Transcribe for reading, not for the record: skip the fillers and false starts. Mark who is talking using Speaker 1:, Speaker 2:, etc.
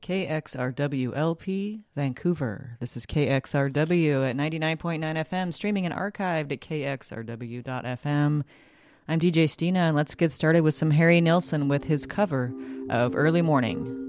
Speaker 1: KXRWLP, Vancouver. This is KXRW at 99.9 FM, streaming and archived at kxrw.fm. I'm DJ Stina, and let's get started with some Harry Nilsson with his cover of Early Morning.